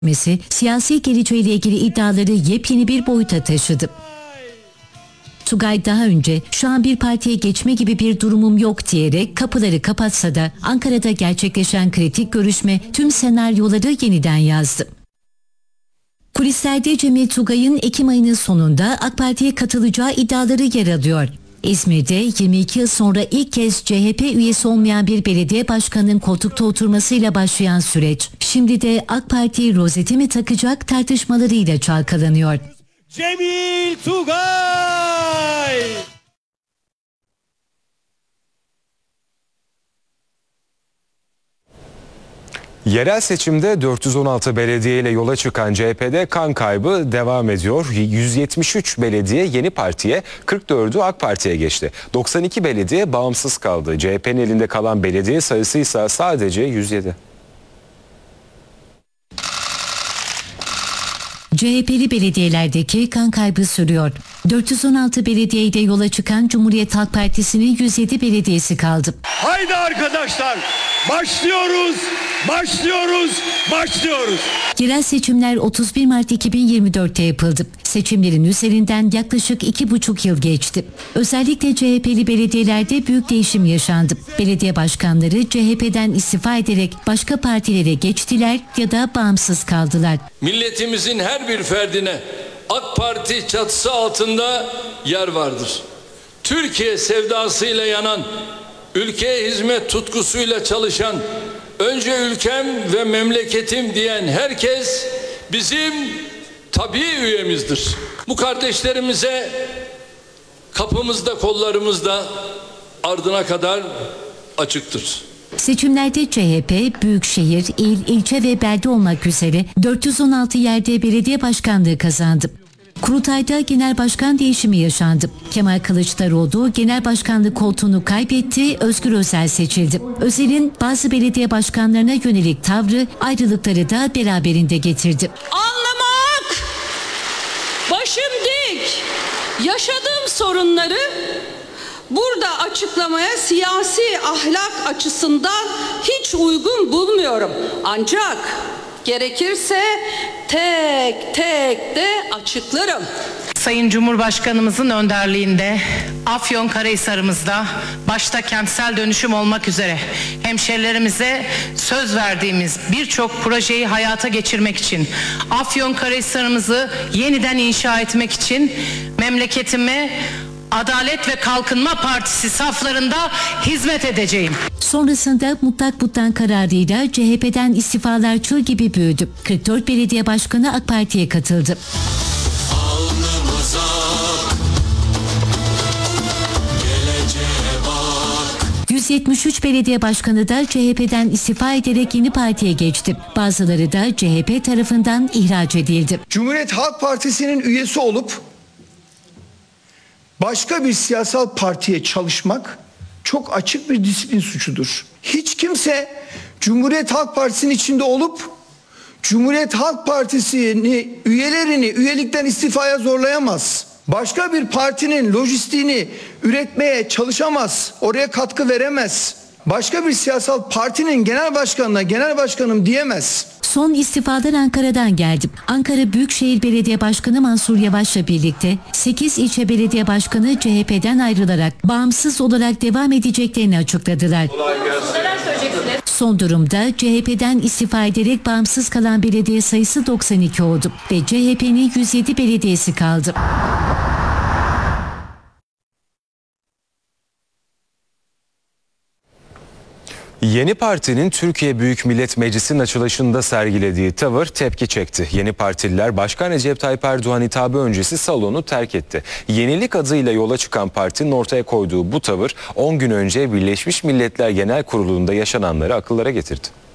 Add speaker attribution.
Speaker 1: Siyasi geleceğiyle ilgili iddiaları yepyeni bir boyuta taşıdı. Tugay daha önce şu an bir partiye geçme gibi bir durumum yok diyerek kapıları kapatsa da Ankara'da gerçekleşen kritik görüşme tüm senaryoları yeniden yazdı. Kulislerde Cemil Tugay'ın Ekim ayının sonunda AK Parti'ye katılacağı iddiaları yer alıyor. İzmir'de 22 yıl sonra ilk kez CHP üyesi olmayan bir belediye başkanının koltukta oturmasıyla başlayan süreç, şimdi de AK Parti rozeti mi takacak tartışmalarıyla çalkalanıyor.
Speaker 2: Cemil Tugay!
Speaker 3: Yerel seçimde 416 belediye ile yola çıkan CHP'de kan kaybı devam ediyor. 173 belediye yeni partiye, 44'ü AK Parti'ye geçti. 92 belediye bağımsız kaldı. CHP'nin elinde kalan belediye sayısı ise sadece 107.
Speaker 1: CHP'li belediyelerdeki kan kaybı sürüyor. 416 belediyede yola çıkan Cumhuriyet Halk Partisi'nin 107 belediyesi kaldı.
Speaker 2: Haydi arkadaşlar, başlıyoruz, başlıyoruz, başlıyoruz.
Speaker 1: Yerel seçimler 31 Mart 2024'te yapıldı. Seçimlerin üzerinden yaklaşık 2,5 yıl geçti. Özellikle CHP'li belediyelerde büyük değişim yaşandı. Belediye başkanları CHP'den istifa ederek başka partilere geçtiler ya da bağımsız kaldılar.
Speaker 4: Milletimizin her bir ferdine AK Parti çatısı altında yer vardır. Türkiye sevdasıyla yanan, ülkeye hizmet tutkusuyla çalışan, önce ülkem ve memleketim diyen herkes bizim tabii üyemizdir. Bu kardeşlerimize kapımızda, kollarımızda ardına kadar açıktır.
Speaker 1: Seçimlerde CHP, büyükşehir, il, ilçe ve belde olmak üzere 416 yerde belediye başkanlığı kazandı. Kurultayda genel başkan değişimi yaşandı. Kemal Kılıçdaroğlu genel başkanlık koltuğunu kaybetti, Özgür Özel seçildi. Özel'in bazı belediye başkanlarına yönelik tavrı ayrılıkları da beraberinde getirdi.
Speaker 5: Anlamak, başım dik, yaşadığım sorunları burada açıklamaya siyasi ahlak açısından hiç uygun bulmuyorum. Ancak gerekirse tek tek de açıklarım.
Speaker 6: Sayın Cumhurbaşkanımızın önderliğinde Afyonkarahisar'ımızda başta kentsel dönüşüm olmak üzere hemşerilerimize söz verdiğimiz birçok projeyi hayata geçirmek için, Afyonkarahisar'ımızı yeniden inşa etmek için memleketime Adalet ve Kalkınma Partisi saflarında hizmet edeceğim.
Speaker 1: Sonrasında mutlak buttan kararıyla CHP'den istifalar çığ gibi büyüdü. 44 belediye başkanı AK Parti'ye katıldı. 173 belediye başkanı da CHP'den istifa ederek yeni partiye geçti. Bazıları da CHP tarafından ihraç edildi.
Speaker 7: Cumhuriyet Halk Partisi'nin üyesi olup başka bir siyasal partiye çalışmak çok açık bir disiplin suçudur. Hiç kimse Cumhuriyet Halk Partisi'nin içinde olup Cumhuriyet Halk Partisi'ni üyelerini üyelikten istifaya zorlayamaz. Başka bir partinin lojistiğini üretmeye çalışamaz, oraya katkı veremez. Başka bir siyasal partinin genel başkanına genel başkanım diyemez.
Speaker 1: Son istifalar Ankara'dan geldi. Ankara Büyükşehir Belediye Başkanı Mansur Yavaş'la birlikte 8 ilçe belediye başkanı CHP'den ayrılarak bağımsız olarak devam edeceklerini açıkladılar. Son durumda CHP'den istifa ederek bağımsız kalan belediye sayısı 92 oldu ve CHP'nin 107 belediyesi kaldı.
Speaker 3: Yeni partinin Türkiye Büyük Millet Meclisi'nin açılışında sergilediği tavır tepki çekti. Yeni partililer Başkan Recep Tayyip Erdoğan hitabı öncesi salonu terk etti. Yenilik adıyla yola çıkan partinin ortaya koyduğu bu tavır 10 gün önce Birleşmiş Milletler Genel Kurulu'nda yaşananları akıllara getirdi.